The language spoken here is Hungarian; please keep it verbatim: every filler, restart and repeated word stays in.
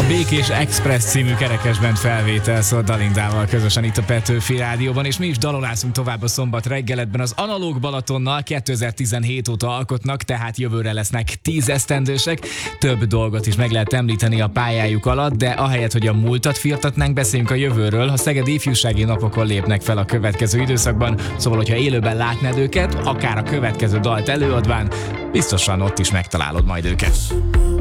Békés Express című kerekesband felvétel szól Dalindával közösen itt a Petőfi Rádióban, és mi is dalolászunk tovább a szombat reggeletben. Az Analóg Balatonnal kétezer-tizenhét óta alkotnak, tehát jövőre lesznek tíz esztendősek. Több dolgot is meg lehet említeni a pályájuk alatt, de ahelyett, hogy a múltat firtatnánk, beszéljünk a jövőről. A Szegedi Ifjúsági Napokon lépnek fel a következő időszakban, szóval, hogyha élőben látnád őket, akár a következő dalt előadván, biztosan ott is megtalálod majd őket.